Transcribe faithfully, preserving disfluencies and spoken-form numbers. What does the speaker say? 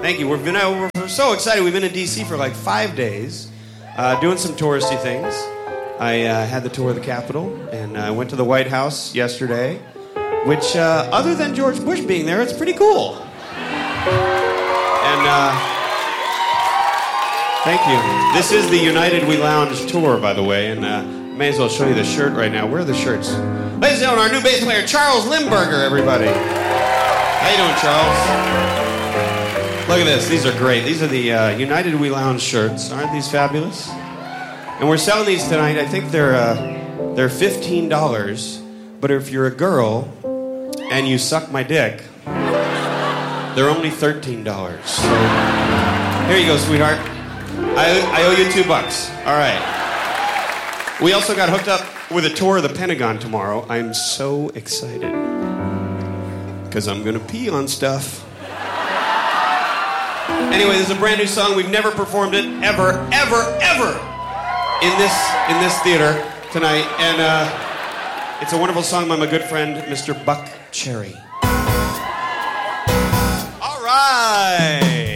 Thank you. We've been uh, we're so excited. We've been in D C for like five days, uh, doing some touristy things. I uh, had the tour of the Capitol, and I uh, went to the White House yesterday, which, uh, other than George Bush being there, it's pretty cool. And uh, thank you. This is the United We Lounge tour, by the way, and uh, may as well show you the shirt right now. Where are the shirts? Ladies and gentlemen, our new bass player, Charles Limburger, everybody. How you doing, Charles? Look at this. These are great. These are the uh, United We Lounge shirts. Aren't these fabulous? And we're selling these tonight. I think they're uh, they're fifteen dollars. But if you're a girl and you suck my dick, they're only thirteen dollars. So here you go, sweetheart. I, I owe you two bucks. All right. We also got hooked up with a tour of the Pentagon tomorrow. I'm so excited. Because I'm going to pee on stuff. Anyway, this is a brand new song. We've never performed it ever, ever, ever in this in this theater tonight. And uh, it's a wonderful song by my good friend, Mister Buck Cherry. All right.